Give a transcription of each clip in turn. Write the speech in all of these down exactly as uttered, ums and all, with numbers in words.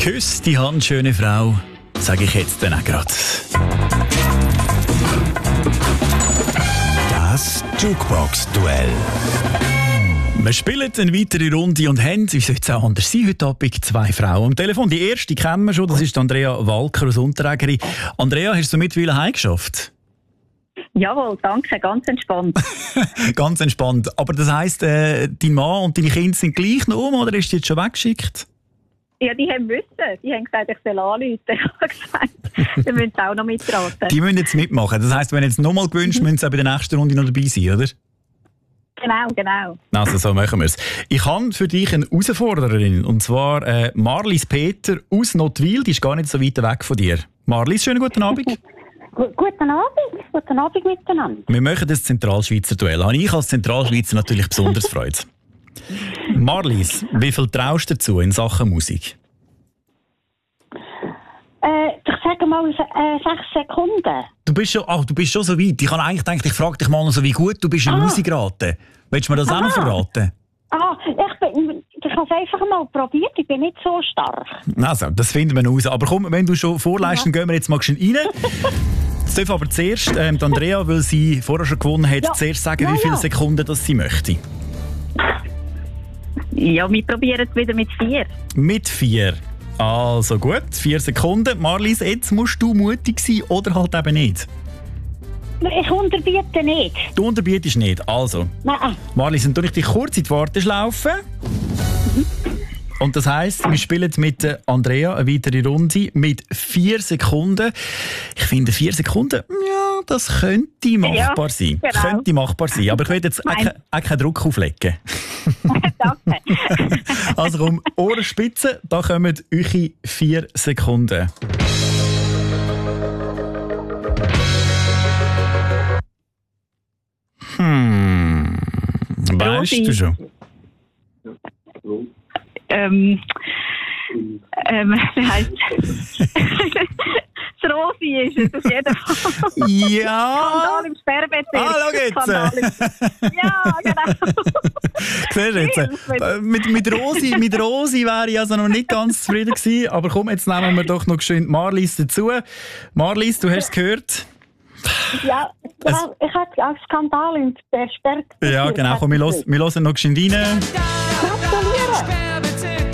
Küss die Hand, schöne Frau, sage ich jetzt dann auch gerade. Das Jukebox-Duell. Wir spielen eine weitere Runde und haben, wie soll es auch anders sein, heute Abend zwei Frauen am Telefon. Die erste kennen wir schon, das ist Andrea Walker aus Unterägeri. Andrea, hast du mittlerweile heimgeschafft? Jawohl, danke, ganz entspannt. Ganz entspannt. Aber das heisst, äh, dein Mann und deine Kinder sind gleich noch um, oder ist die jetzt schon weggeschickt? Ja, die haben müssen. Die haben gesagt, ich soll anrufen. Ich habe gesagt, die müssen auch noch mitraten. Die müssen jetzt mitmachen. Das heisst, wenn du jetzt nochmal gewünscht, müssen sie auch bei der nächsten Runde noch dabei sein, oder? Genau, genau. Also so machen wir es. Ich habe für dich eine Herausforderin, und zwar äh, Marlies Peter aus Nottwil. Die ist gar nicht so weit weg von dir. Marlies, schönen guten Abend. Guten Abend, guten Abend miteinander. Wir machen das Zentralschweizer Duell. Habe ich als Zentralschweizer natürlich besonders Freude. Marlies, wie viel traust du dazu in Sachen Musik? Äh, ich sage mal äh, sechs Sekunden. Du bist, schon, ach, du bist schon so weit. Ich habe eigentlich gedacht, ich frage dich mal noch so, wie gut du bist in Ah. Musikraten. Willst du mir das Aha. auch noch verraten? Ah, ich, bin, ich habe es einfach mal probiert, ich bin nicht so stark. Also, das finden wir noch raus. Aber komm, wenn du schon vorleist, dann gehen wir jetzt mal schön rein. Jetzt darf aber zuerst ähm, die Andrea, weil sie vorher schon gewonnen hat, Ja. zuerst sagen, Ja, wie viele ja. Sekunden das sie möchte. Ja, wir probieren es wieder mit vier. Mit vier. Also gut, vier Sekunden. Marlies, jetzt musst du mutig sein oder halt eben nicht. Ich unterbiete nicht. Du unterbietest nicht. Also, Nein. Marlies, dann tue ich dich kurz in die Warteschlaufe. Und das heisst, wir spielen mit äh, Andrea eine weitere Runde mit vier Sekunden. Ich finde, vier Sekunden, ja, das könnte machbar Ja, sein. genau. Könnte machbar sein. Aber ich will jetzt auch, Nein. ke- auch keinen Druck auflegen. Danke. Also komm, Ohrenspitze, da kommen eure vier Sekunden. Hm. Weißt Rosi. du schon? ähm, ähm, wie heisst das Rosi ist es auf jeden Fall. Ja! Skandal im Sperrbezirk. Ah, schau jetzt. Skandal im- Ja, genau. Siehst du jetzt? Äh, Mit, mit, Rosi, mit Rosi wäre ich also noch nicht ganz zufrieden gewesen. Aber komm, jetzt nehmen wir doch noch schön Marlies dazu. Marlies, du hast es gehört. Ja, ja ich hatte auch Skandal in der Sperr. Ja, genau. Komm, wir hören, wir hören noch schön rein. Gratuliere.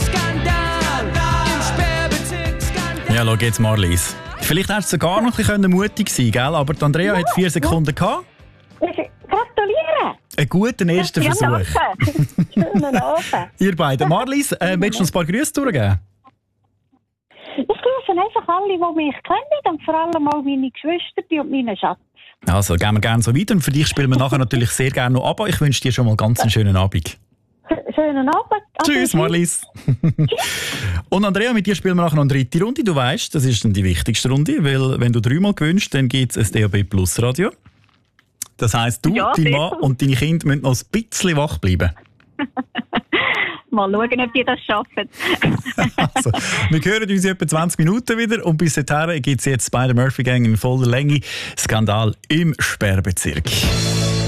Ja, schau jetzt, Marlies. Vielleicht hättest du sogar noch ein bisschen mutig sein können, gell? Aber die Andrea hat vier Sekunden gehabt. Ich gratuliere. Einen guten ersten Ja, Versuch. danke. Schönen Abend. Ihr beiden. Marlies, äh, willst du uns ein paar Grüße durchgeben? Ich grüße einfach alle, die mich kennen und vor allem auch meine Geschwister und meine Schatz. Also, gehen wir gerne so weiter. Und für dich spielen wir nachher natürlich sehr gerne noch ab. Ich wünsche dir schon mal ganz einen schönen Abend. Schönen Abend. Tschüss, Marlies. Und Andrea, mit dir spielen wir nachher noch eine dritte Runde. Du weißt, das ist dann die wichtigste Runde, weil wenn du dreimal gewinnst, dann gibt es ein D A B Plus Radio. Das heisst, du, Ja, dein sehr Mann gut. und deine Kinder müssen noch ein bisschen wach bleiben. Mal schauen, ob die das schaffen. Also, wir hören uns in etwa zwanzig Minuten wieder und bis dahin gibt es jetzt bei der Murphy Gang in voller Länge Skandal im Sperrbezirk.